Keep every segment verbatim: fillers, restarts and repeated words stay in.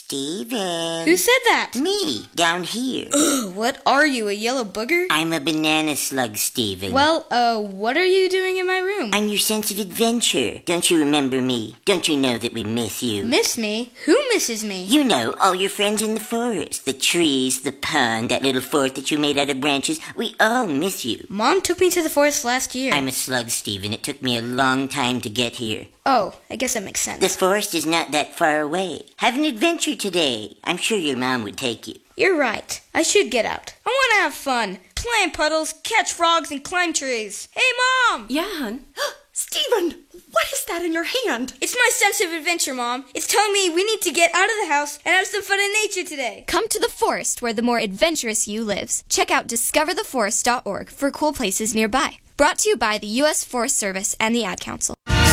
Steven. Who said that? Me, down here. Ugh, what are you, a yellow booger? I'm a banana slug, Steven. Well, uh, what are you doing in my room? I'm your sense of adventure. Don't you remember me? Don't you know that we miss you? Miss me? Who misses me? You know, all your friends in the forest. The trees, the pond, that little fort that you made out of branches. We all miss you. Mom took me to the forest last year. I'm a slug, Steven. It took me a long time to get here. Oh, I guess that makes sense. The forest is not that far away. Have an adventure today. I'm sure your mom would take you. You're right. I should get out. I want to have fun. Play in puddles, catch frogs, and climb trees. Hey, Mom! Yeah, hon? Steven, what is that in your hand? It's my sense of adventure, Mom. It's telling me we need to get out of the house and have some fun in nature today. Come to the forest where the more adventurous you lives. Check out discover the forest dot org for cool places nearby. Brought to you by the U S Forest Service and the Ad Council.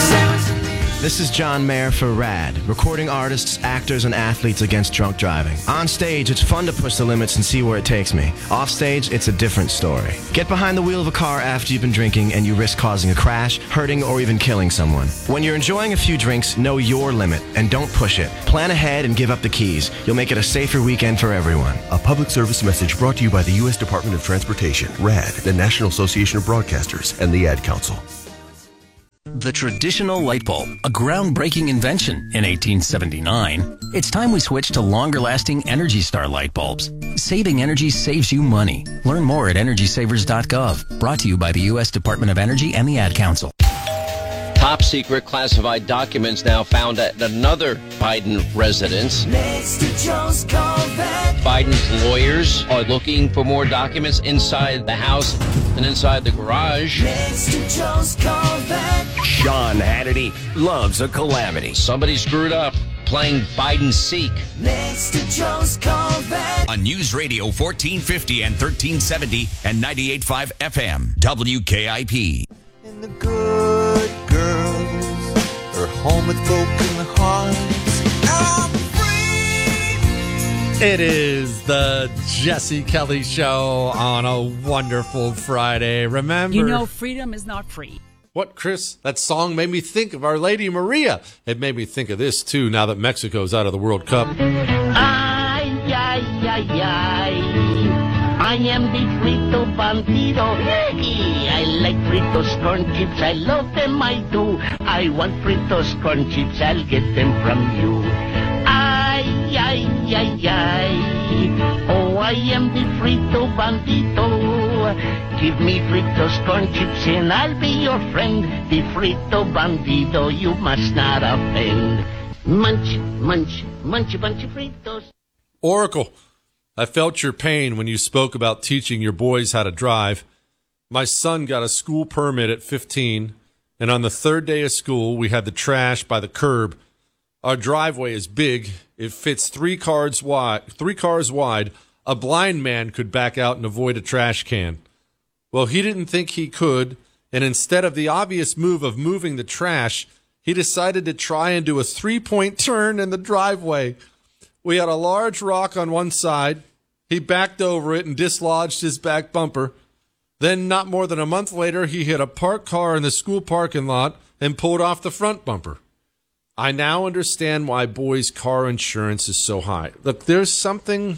This is John Mayer for RAD, recording artists, actors, and athletes against drunk driving. On stage, it's fun to push the limits and see where it takes me. Off stage, it's a different story. Get behind the wheel of a car after you've been drinking and you risk causing a crash, hurting, or even killing someone. When you're enjoying a few drinks, know your limit and don't push it. Plan ahead and give up the keys. You'll make it a safer weekend for everyone. A public service message brought to you by the U S Department of Transportation, RAD, the National Association of Broadcasters, and the Ad Council. The traditional light bulb, a groundbreaking invention in eighteen seventy-nine. It's time we switch to longer-lasting Energy Star light bulbs. Saving energy saves you money. Learn more at energy savers dot gov. Brought to you by the U S Department of Energy and the Ad Council. Top secret classified documents now found at another Biden residence. Next to Joe's Corvette. Biden's lawyers are looking for more documents inside the house and inside the garage. Next to Joe's Corvette. Sean Hannity loves a calamity. Somebody screwed up playing Biden-Seek. Next to Joe's Corvette. On News Radio fourteen fifty and thirteen seventy and ninety-eight point five F M, W K I P. And the good girls are home with broken hearts. I'm free. It is the Jesse Kelly Show on a wonderful Friday. Remember, you know, freedom is not free. What, Chris? That song made me think of Our Lady Maria. It made me think of this, too, now that Mexico's out of the World Cup. Ay, ay, ay, ay. I am the frito bandido. I like Fritos corn chips. I love them, I do. I want Fritos corn chips. I'll get them from you. Ay, ay, ay, ay. Oh, I am the frito bandido. Give me Fritos corn chips and I'll be your friend. The frito bandido, you must not offend. Munch, munch, munch a bunch of Fritos. Oracle, I felt your pain when you spoke about teaching your boys how to drive. My son got a school permit at fifteen, and on the third day of school, we had the trash by the curb. Our driveway is big. It fits three cars wide. Three cars wide. A blind man could back out and avoid a trash can. Well, he didn't think he could, and instead of the obvious move of moving the trash, he decided to try and do a three-point turn in the driveway. We had a large rock on one side. He backed over it and dislodged his back bumper. Then, not more than a month later, he hit a parked car in the school parking lot and pulled off the front bumper. I now understand why boys' car insurance is so high. Look, there's something...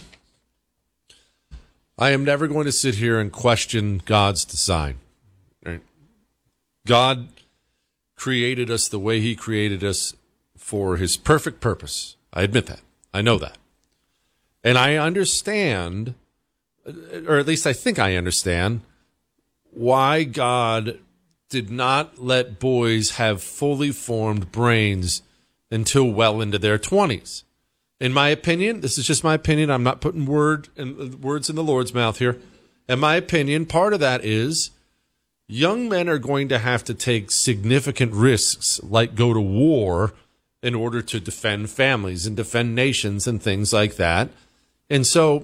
I am never going to sit here and question God's design. Right? God created us the way he created us for his perfect purpose. I admit that. I know that. And I understand, or at least I think I understand, why God did not let boys have fully formed brains until well into their twenties. In my opinion, this is just my opinion. I'm not putting word in, words in the Lord's mouth here. In my opinion, part of that is young men are going to have to take significant risks, like go to war, in order to defend families and defend nations and things like that. And so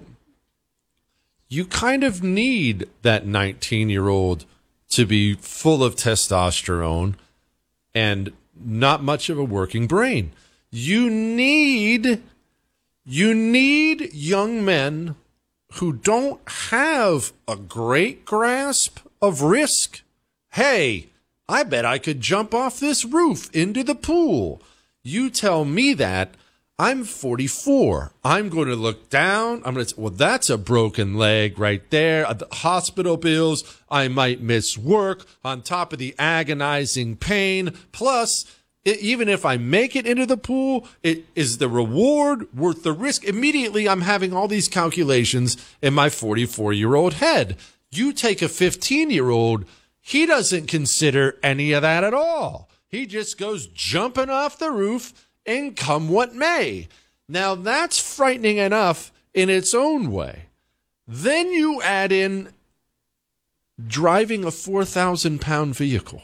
you kind of need that nineteen-year-old to be full of testosterone and not much of a working brain. You need... You need young men who don't have a great grasp of risk. Hey, I bet I could jump off this roof into the pool. You tell me that, I'm forty-four. I'm going to look down. I'm going to say, well, that's a broken leg right there. The hospital bills. I might miss work on top of the agonizing pain. Plus, it, even if I make it into the pool, it is the reward worth the risk? Immediately, I'm having all these calculations in my forty-four-year-old head. You take a fifteen-year-old, he doesn't consider any of that at all. He just goes jumping off the roof and come what may. Now, that's frightening enough in its own way. Then you add in driving a four thousand pound vehicle.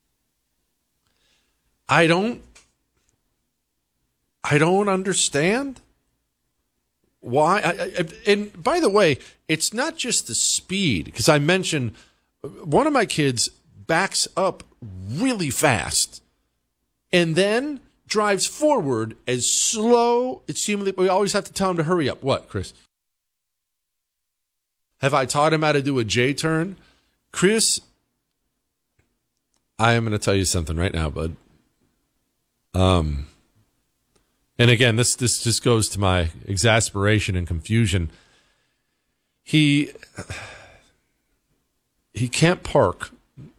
I don't, I don't understand why. I, I, and by the way, it's not just the speed, because I mentioned one of my kids backs up really fast and then drives forward as slow. It seems we always have to tell him to hurry up. What, Chris? Have I taught him how to do a J turn? Chris, I am going to tell you something right now, bud. Um, and again, this this just goes to my exasperation and confusion. He he can't park.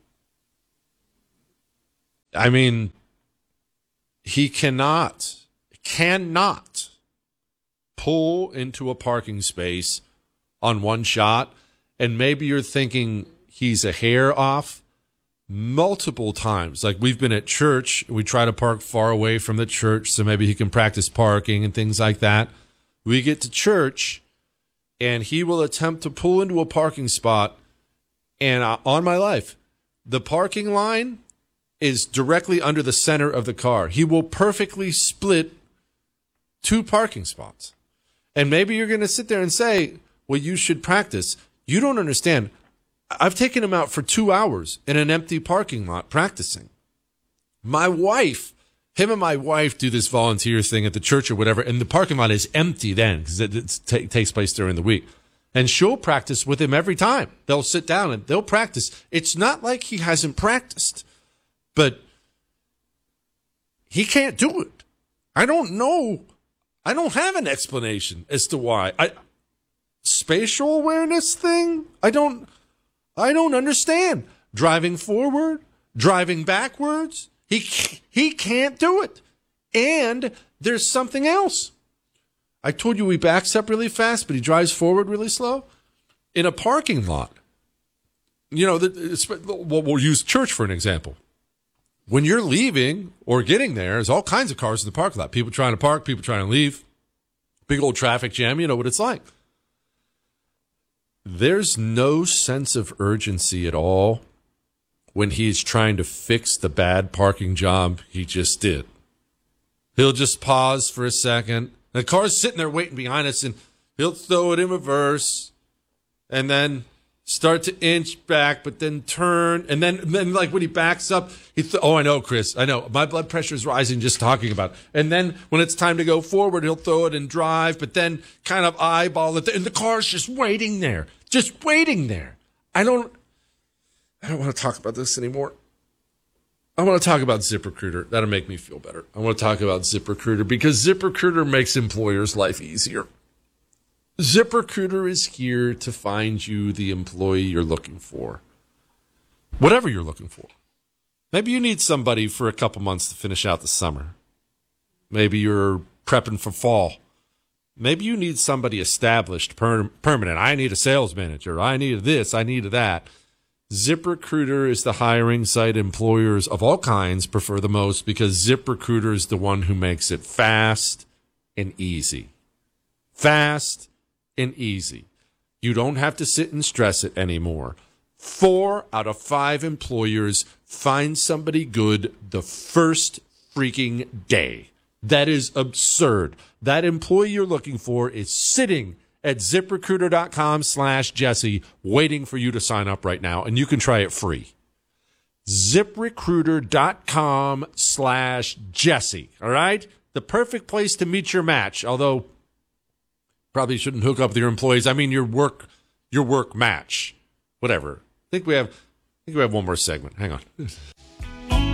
I mean, he cannot, cannot pull into a parking space on one shot. And maybe you're thinking he's a hair off. Multiple times. Like, we've been at church. We try to park far away from the church so maybe he can practice parking and things like that. We get to church, and he will attempt to pull into a parking spot. And uh, on my life, the parking line is directly under the center of the car. He will perfectly split two parking spots. And maybe you're going to sit there and say, well, you should practice. You don't understand. I've taken him out for two hours in an empty parking lot practicing. My wife, him and my wife do this volunteer thing at the church or whatever, and the parking lot is empty then because it, it t- takes place during the week. And she'll practice with him every time. They'll sit down and they'll practice. It's not like he hasn't practiced, but he can't do it. I don't know. I don't have an explanation as to why. I spatial awareness thing? I don't I don't understand. Driving forward, driving backwards, he he can't do it. And there's something else. I told you he backs up really fast, but he drives forward really slow. In a parking lot, you know, we'll use church for an example. When you're leaving or getting there, there's all kinds of cars in the parking lot. People trying to park, people trying to leave. Big old traffic jam, you know what it's like. There's no sense of urgency at all when he's trying to fix the bad parking job he just did. He'll just pause for a second. The car's sitting there waiting behind us, and he'll throw it in reverse and then start to inch back, but then turn. And then, then like when he backs up, he th- oh, I know, Chris. I know. My blood pressure is rising just talking about it. And then when it's time to go forward, he'll throw it and drive, but then kind of eyeball it. And the car's just waiting there, just waiting there. I don't, I don't want to talk about this anymore. I want to talk about ZipRecruiter. That'll make me feel better. I want to talk about ZipRecruiter because ZipRecruiter makes employers' life easier. ZipRecruiter is here to find you the employee you're looking for. Whatever you're looking for. Maybe you need somebody for a couple months to finish out the summer. Maybe you're prepping for fall. Maybe you need somebody established, per- permanent. I need a sales manager. I need this. I need that. ZipRecruiter is the hiring site employers of all kinds prefer the most because ZipRecruiter is the one who makes it fast and easy. Fast and easy. You don't have to sit and stress it anymore. Four out of five employers find somebody good the first freaking day. That is absurd. That employee you're looking for is sitting at ZipRecruiter.com slash Jesse waiting for you to sign up right now, and you can try it free. ZipRecruiter.com slash Jesse, all right? The perfect place to meet your match, although probably shouldn't hook up with your employees. I mean, your work, your work match, whatever. I think we have, I think we have one more segment. Hang on.